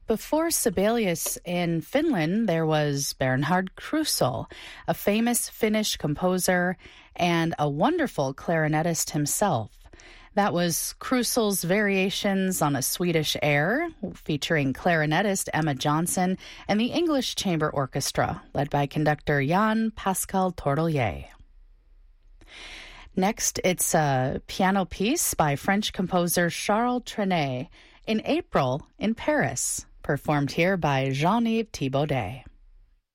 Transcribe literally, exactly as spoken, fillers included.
Before Sibelius in Finland, there was Bernhard Krusel, a famous Finnish composer and a wonderful clarinetist himself. That was Krusel's Variations on a Swedish Air, featuring clarinetist Emma Johnson and the English Chamber Orchestra, led by conductor Jan Pascal Tordelier. Next, it's a piano piece by French composer Charles Trenet, In April in Paris, performed here by Jean-Yves Thibaudet.